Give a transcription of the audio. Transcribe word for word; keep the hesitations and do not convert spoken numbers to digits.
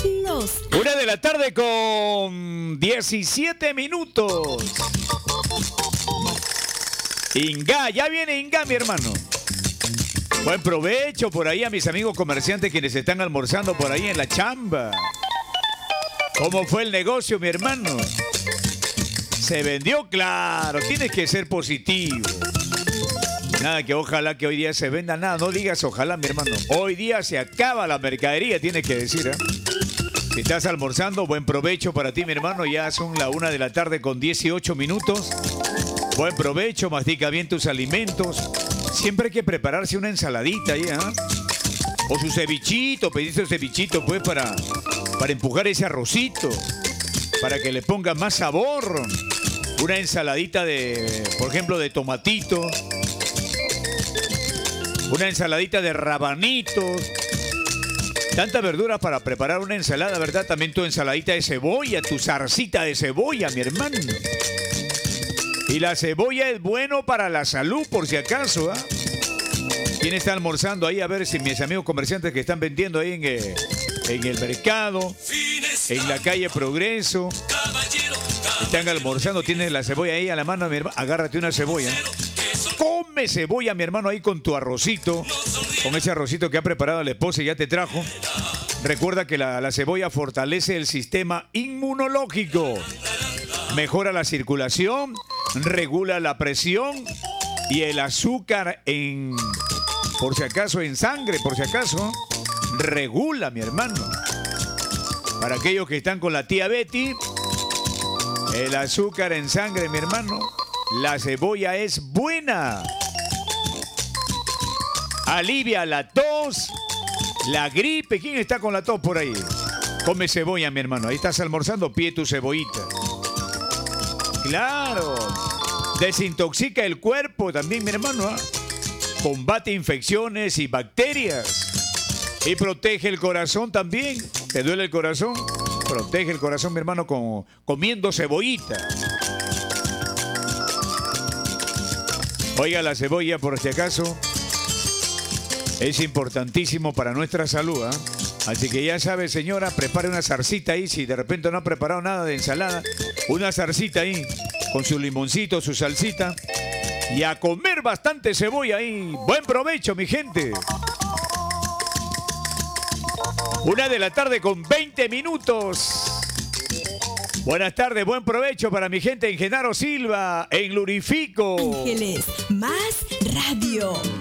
Los... Una de la tarde con diecisiete minutos. Inga, ya viene Inga, mi hermano. Buen provecho por ahí a mis amigos comerciantes quienes están almorzando por ahí en la chamba. ¿Cómo fue el negocio, mi hermano? ¿Se vendió? Claro, tienes que ser positivo. Nada que ojalá que hoy día se venda nada. No digas ojalá, mi hermano. Hoy día se acaba la mercadería, tienes que decir, ¿eh? Si estás almorzando, buen provecho para ti, mi hermano. Ya son la una de la tarde con dieciocho minutos. Buen provecho, mastica bien tus alimentos. Siempre hay que prepararse una ensaladita ahí, ¿eh? O su cevichito, pediste un cevichito, pues, para, para empujar ese arrocito. Para que le ponga más sabor. Una ensaladita de, por ejemplo, de tomatito. Una ensaladita de rabanitos. Tanta verdura para preparar una ensalada, ¿verdad? También tu ensaladita de cebolla, tu zarcita de cebolla, mi hermano. Y la cebolla es bueno para la salud, por si acaso, ¿ah? ¿eh? ¿Quién está almorzando ahí? A ver si mis amigos comerciantes que están vendiendo ahí en, eh, en el mercado, en la calle Progreso, están almorzando, tienes la cebolla ahí a la mano, mi hermano. Agárrate una cebolla. Come cebolla, mi hermano, ahí con tu arrocito, con ese arrocito que ha preparado la esposa y ya te trajo. Recuerda que la, la cebolla fortalece el sistema inmunológico, mejora la circulación, regula la presión y el azúcar en, por si acaso, en sangre, por si acaso, regula, mi hermano. Para aquellos que están con la tía Betty, el azúcar en sangre, mi hermano. La cebolla es buena. Alivia la tos, la gripe. ¿Quién está con la tos por ahí? Come cebolla, mi hermano. Ahí estás almorzando, pide tu cebollita. Claro. Desintoxica el cuerpo también, mi hermano, ¿eh? Combate infecciones y bacterias. Y protege el corazón también. ¿Te duele el corazón? Protege el corazón, mi hermano, con, comiendo cebollita. Oiga, la cebolla, por si acaso, es importantísimo para nuestra salud, ¿eh? Así que ya sabe, señora, prepare una zarcita ahí. Si de repente no ha preparado nada de ensalada, una zarcita ahí, con su limoncito, su salsita. Y a comer bastante cebolla ahí. Buen provecho, mi gente. Una de la tarde con veinte minutos. Buenas tardes, buen provecho para mi gente en Genaro Silva, en Lurifico. Ángeles Más Radio.